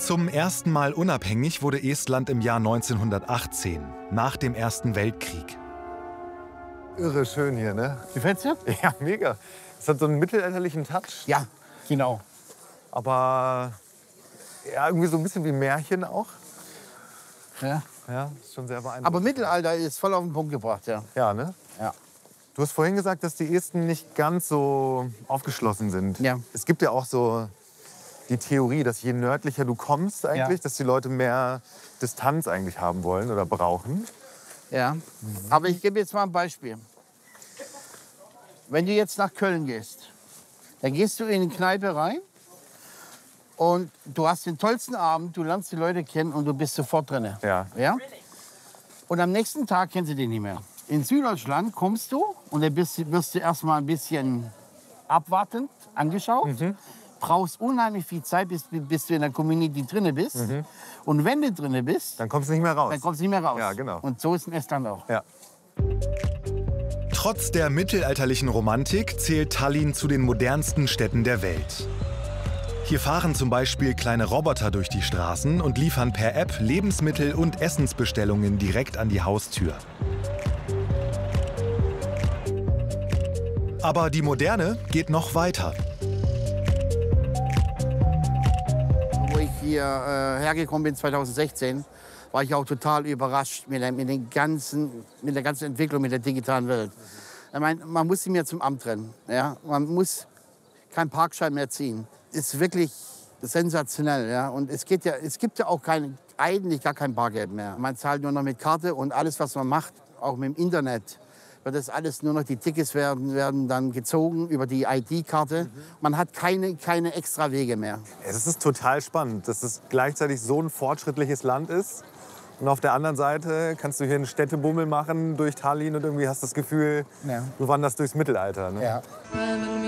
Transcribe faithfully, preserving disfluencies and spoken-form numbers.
Zum ersten Mal unabhängig wurde Estland im Jahr neunzehnhundertachtzehn, nach dem Ersten Weltkrieg. Irre schön hier, ne? Gefällt's dir? Ja, mega. Es hat so einen mittelalterlichen Touch. Ja, genau. Aber ja, irgendwie so ein bisschen wie Märchen auch. Ja. Ja, ist schon sehr beeindruckend. Aber Mittelalter ist voll auf den Punkt gebracht, ja. Ja, ne? Ja. Du hast vorhin gesagt, dass die Esten nicht ganz so aufgeschlossen sind. Ja. Es gibt ja auch so die Theorie, dass je nördlicher du kommst eigentlich, Ja. dass die Leute mehr Distanz eigentlich haben wollen oder brauchen. Ja. Aber ich gebe jetzt mal ein Beispiel. Wenn du jetzt nach Köln gehst, dann gehst du in eine Kneipe rein und du hast den tollsten Abend, du lernst die Leute kennen und du bist sofort drin. Ja. Ja? Und am nächsten Tag kennst du den nicht mehr. In Süddeutschland kommst du und dann bist, wirst du erst mal ein bisschen abwartend angeschaut. Mhm. Brauchst unheimlich viel Zeit, bis, bis du in der Community drin bist. Mhm. Und wenn du drin bist, Dann kommst du nicht mehr raus. dann kommst du nicht mehr raus. Ja, genau. Und so ist in Estland auch. Ja. Trotz der mittelalterlichen Romantik zählt Tallinn zu den modernsten Städten der Welt. Hier fahren zum Beispiel kleine Roboter durch die Straßen und liefern per App Lebensmittel und Essensbestellungen direkt an die Haustür. Aber die Moderne geht noch weiter. Wo ich hier äh, hergekommen bin, zweitausendsechzehn, war ich auch total überrascht mit der, mit, den ganzen, mit der ganzen Entwicklung, mit der digitalen Welt. Ich meine, man muss sich mehr zum Amt rennen. Ja? Man muss keinen Parkschein mehr ziehen. Ist wirklich sensationell. Ja? Und es, geht ja, es gibt ja auch kein, eigentlich gar kein Bargeld mehr. Man zahlt nur noch mit Karte und alles, was man macht, auch mit dem Internet, wird das alles nur noch, die Tickets werden, werden dann gezogen über die I D-Karte. Man hat keine, keine extra Wege mehr. Es ist total spannend, dass es gleichzeitig so ein fortschrittliches Land ist. Und auf der anderen Seite kannst du hier einen Städtebummel machen durch Tallinn und irgendwie hast das Gefühl, Ja. du wanderst durchs Mittelalter. Ne? Ja.